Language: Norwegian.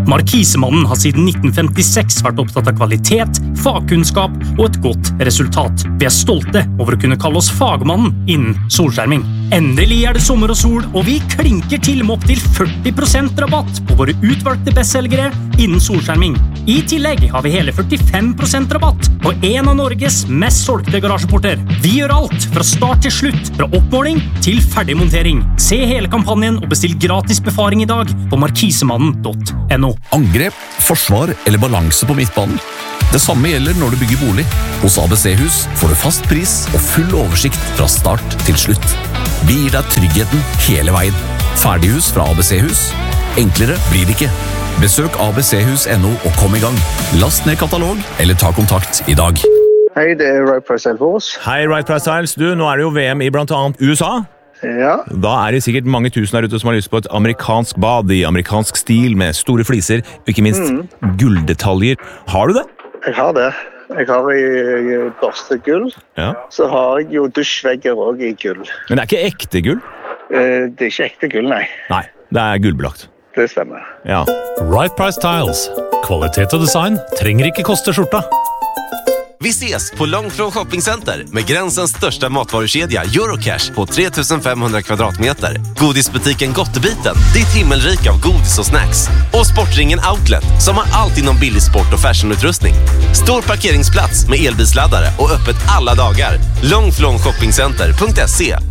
Markisemannen har siden 1956 vært opptatt av kvalitet, fagkunnskap og et godt resultat. Vi er stolte over å kunne kalle oss fagmannen innen solskjerming. Endelig er det sommer og sol, og vi klinker til med opp til 40% rabatt på våre utvalgte bestselgere innen solskjerming. I tillegg har vi hele 45% rabatt på en av Norges mest solgte garasjeporter. Vi gjør alt fra start til slutt, fra oppmåling til ferdig montering. Se hele kampanjen og bestill gratis befaring i dag på markisemannen.no. Angrep, forsvar eller balanse på midtbanen? Det samme gjelder når du bygger bolig. Hos ABC-hus får du fast pris og full oversikt fra start til slutt. Vi gir deg tryggheten hele veien. Ferdighus fra ABC-hus? Enklere blir det ikke. Besøk abchus.no og kom i gang. Last ned katalog eller ta kontakt i dag. Hei, det er Right Price Styles. Hei, Right Price Styles. Du, nå er det jo VM i blant annet USA. Ja. Da er det sikkert mange tusen der ute som har lyst på et amerikansk bad i amerikansk stil med store fliser, og ikke minst gulldetaljer. Har du det? Jeg har det. Jeg har i børstegull. Ja. Så har jeg jo dusjvegger også i gull. Men det er ikke ekte gull? Det er ikke ekte gull, nei. Nei, det er gullbelagt. Det stemmer. Ja. Right Price Tiles. Kvalitet og design trenger ikke koste skjorta. Vi ses på Långflon Shoppingcenter med gränsens största matvarukedja Eurocash på 3500 kvadratmeter. Godisbutiken Gottebiten, ditt himmelrik av godis och snacks. Och Sportringen Outlet som har allt inom billig sport och fashionutrustning. Stor parkeringsplats med elbilsladdare och öppet alla dagar. Långflonshoppingcenter.se